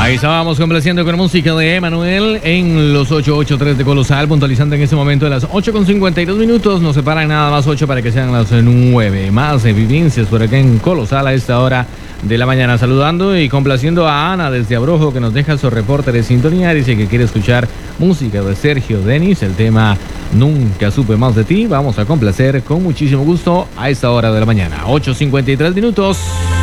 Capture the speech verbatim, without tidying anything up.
Ahí estábamos complaciendo con música de Emanuel en los ocho ochenta y tres de Colosal, puntualizando en este momento a las ocho con cincuenta y dos minutos. Nos separan nada más ocho para que sean las nueve. Más evidencias por acá en Colosal a esta hora de la mañana. Saludando y complaciendo a Ana desde Abrojo, que nos deja su reporte de sintonía. Dice que quiere escuchar música de Sergio Denis, el tema Nunca supe más de ti. Vamos a complacer con muchísimo gusto a esta hora de la mañana. ocho cincuenta y tres minutos.